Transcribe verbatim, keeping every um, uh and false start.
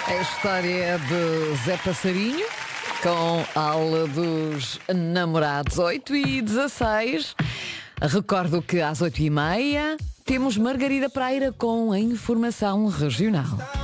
A história de Zé Passarinho com a aula dos namorados. Oito e dezasseis. Recordo que às oito e meia temos Margarida Pereira com a informação regional.